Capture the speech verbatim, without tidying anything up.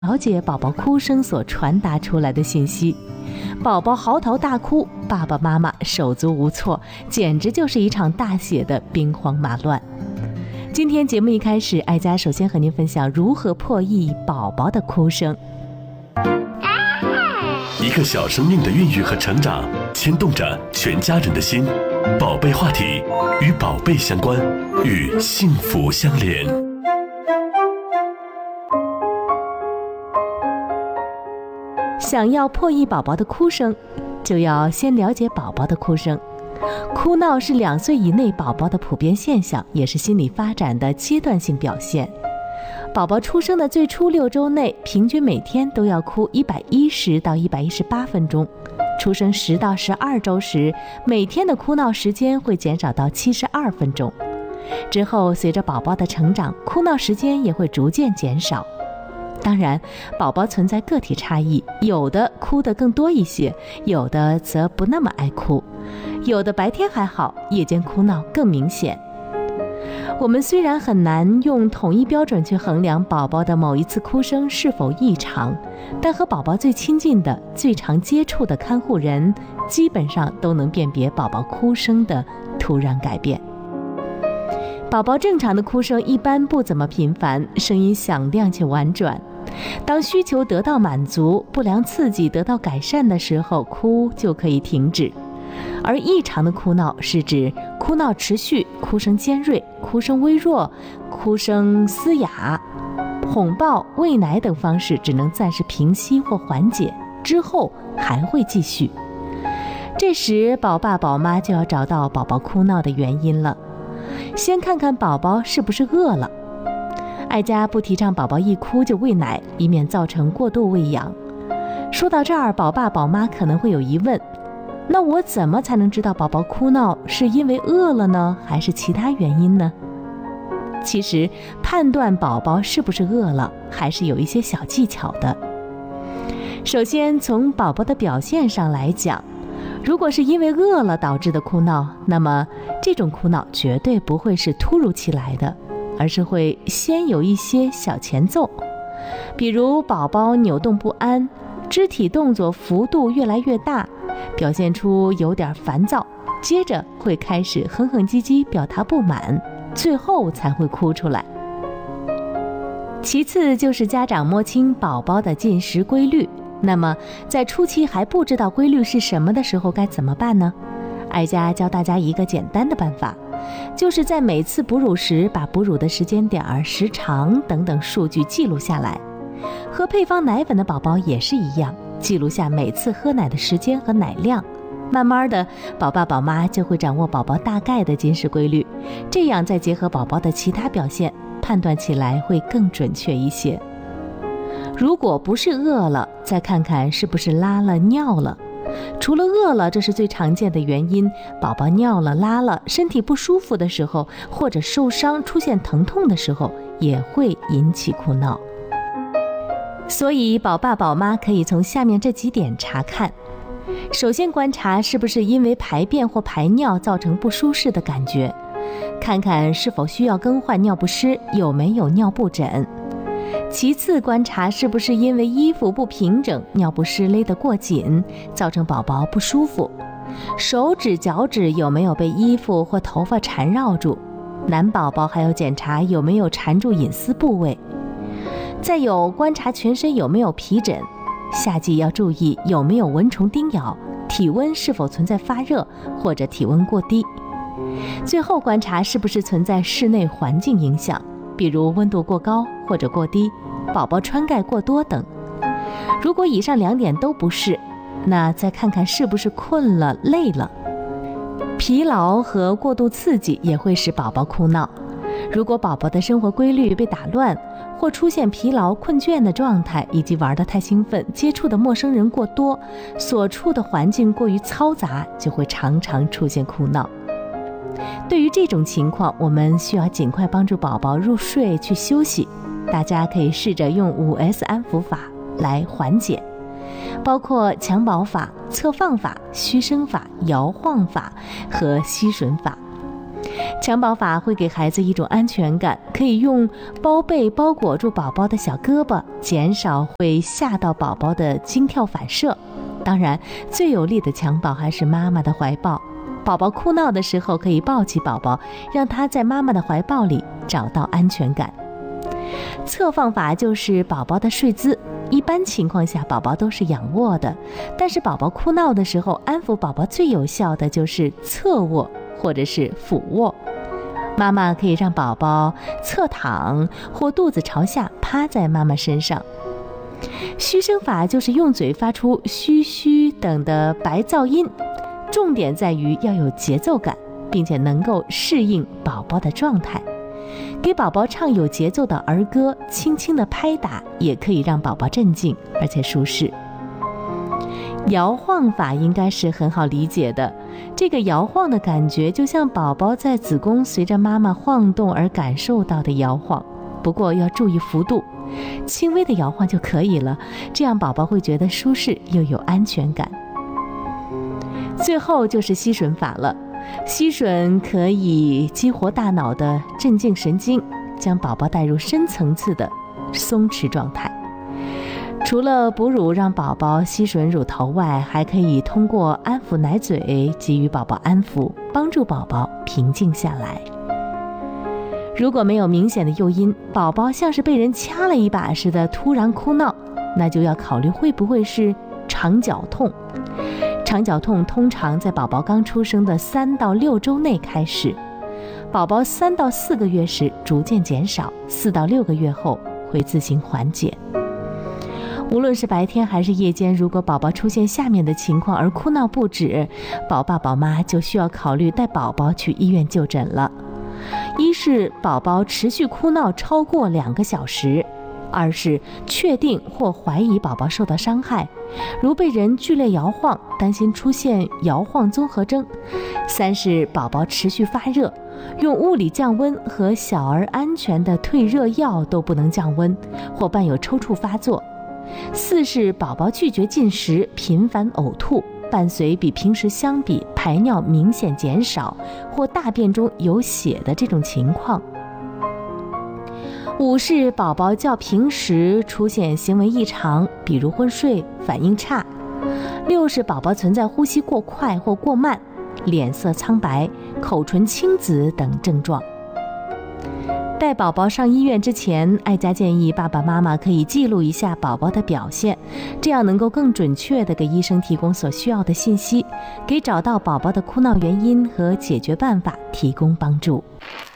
了解宝宝哭声所传达出来的信息。宝宝嚎啕大哭，爸爸妈妈手足无措，简直就是一场大写的兵荒马乱。今天节目一开始，爱家首先和您分享如何破译宝宝的哭声。 一个小生命的孕育和成长，牵动着全家人的心。宝贝话题，与宝贝相关，与幸福相连。 想要破译宝宝的哭声，就要先了解宝宝的哭声。哭闹是两岁以内宝宝的普遍现象，也是心理发展的阶段性表现。宝宝出生的最初六周内，平均每天都要哭一百一十到一百一十八分钟。出生十到十二周时，每天的哭闹时间会减少到七十二分钟。之后，随着宝宝的成长，哭闹时间也会逐渐减少。当然，宝宝存在个体差异，有的哭得更多一些，有的则不那么爱哭，有的白天还好，夜间哭闹更明显。我们虽然很难用统一标准去衡量宝宝的某一次哭声是否异常，但和宝宝最亲近的、最常接触的看护人，基本上都能辨别宝宝哭声的突然改变。宝宝正常的哭声一般不怎么频繁，声音响亮且婉转。当需求得到满足，不良刺激得到改善的时候，哭就可以停止。而异常的哭闹是指哭闹持续、哭声尖锐、哭声微弱、哭声嘶哑，哄抱、喂奶等方式只能暂时平息或缓解，之后还会继续。这时宝爸宝妈就要找到宝宝哭闹的原因了。先看看宝宝是不是饿了。爱家不提倡宝宝一哭就喂奶，以免造成过度喂养。说到这儿，宝爸宝妈可能会有疑问，那我怎么才能知道宝宝哭闹是因为饿了呢，还是其他原因呢？其实判断宝宝是不是饿了，还是有一些小技巧的。首先，从宝宝的表现上来讲，如果是因为饿了导致的哭闹，那么这种哭闹绝对不会是突如其来的，而是会先有一些小前奏，比如宝宝扭动不安，肢体动作幅度越来越大，表现出有点烦躁，接着会开始哼哼唧唧表达不满，最后才会哭出来。其次就是家长摸清宝宝的进食规律。那么在初期还不知道规律是什么的时候该怎么办呢？爱家教大家一个简单的办法，就是在每次哺乳时把哺乳的时间点、时长等等数据记录下来。喝配方奶粉的宝宝也是一样，记录下每次喝奶的时间和奶量。慢慢的，宝爸宝妈就会掌握宝宝大概的进食规律，这样再结合宝宝的其他表现，判断起来会更准确一些。如果不是饿了，再看看是不是拉了尿了。除了饿了，这是最常见的原因，宝宝尿了拉了，身体不舒服的时候，或者受伤出现疼痛的时候，也会引起哭闹。所以宝爸宝妈可以从下面这几点查看。首先观察是不是因为排便或排尿造成不舒适的感觉，看看是否需要更换尿不湿，有没有尿布疹。其次观察是不是因为衣服不平整，尿不湿勒得过紧，造成宝宝不舒服。手指脚趾有没有被衣服或头发缠绕住，男宝宝还要检查有没有缠住隐私部位。再有观察全身有没有皮疹，夏季要注意有没有蚊虫叮咬，体温是否存在发热或者体温过低。最后观察是不是存在室内环境影响，比如温度过高或者过低，宝宝穿盖过多等。如果以上两点都不是，那再看看是不是困了累了。疲劳和过度刺激也会使宝宝哭闹。如果宝宝的生活规律被打乱，或出现疲劳困倦的状态，以及玩得太兴奋，接触的陌生人过多，所处的环境过于嘈杂，就会常常出现哭闹。对于这种情况，我们需要尽快帮助宝宝入睡去休息。大家可以试着用五 S 安抚法来缓解，包括襁褓法、侧放法、虚声法、摇晃法和吸吮法。 襁褓法会给孩子一种安全感，可以用包被包裹住宝宝的小胳膊，减少会吓到宝宝的惊跳反射。当然，最有力的襁褓还是妈妈的怀抱。宝宝哭闹的时候，可以抱起宝宝，让他在妈妈的怀抱里找到安全感。侧放法就是宝宝的睡姿，一般情况下宝宝都是仰卧的，但是宝宝哭闹的时候，安抚宝宝最有效的就是侧卧或者是俯卧。妈妈可以让宝宝侧躺或肚子朝下趴在妈妈身上。嘘声法就是用嘴发出嘘嘘等的白噪音，重点在于要有节奏感，并且能够适应宝宝的状态。给宝宝唱有节奏的儿歌，轻轻的拍打也可以让宝宝镇静而且舒适。摇晃法应该是很好理解的，这个摇晃的感觉就像宝宝在子宫随着妈妈晃动而感受到的摇晃，不过要注意幅度，轻微的摇晃就可以了，这样宝宝会觉得舒适又有安全感。最后就是吸吮法了，吸吮可以激活大脑的镇静神经，将宝宝带入深层次的松弛状态。除了哺乳让宝宝吸吮乳头外，还可以通过安抚奶嘴给予宝宝安抚，帮助宝宝平静下来。如果没有明显的诱因，宝宝像是被人掐了一把似的突然哭闹，那就要考虑会不会是肠绞痛。肠绞痛通常在宝宝刚出生的三到六周内开始，宝宝三到四个月时逐渐减少，四到六个月后会自行缓解。无论是白天还是夜间，如果宝宝出现下面的情况而哭闹不止，宝爸宝妈就需要考虑带宝宝去医院就诊了。一是宝宝持续哭闹超过两个小时，二是确定或怀疑宝宝受到伤害，如被人剧烈摇晃，担心出现摇晃综合征；三是宝宝持续发热，用物理降温和小儿安全的退热药都不能降温，或伴有抽搐发作；四是宝宝拒绝进食，频繁呕吐，伴随比平时相比排尿明显减少或大便中有血的这种情况；五是宝宝较平时出现行为异常，比如昏睡、反应差；六是宝宝存在呼吸过快或过慢、脸色苍白、口唇青紫等症状。带宝宝上医院之前，爱家建议爸爸妈妈可以记录一下宝宝的表现，这样能够更准确地给医生提供所需要的信息，给找到宝宝的哭闹原因和解决办法提供帮助。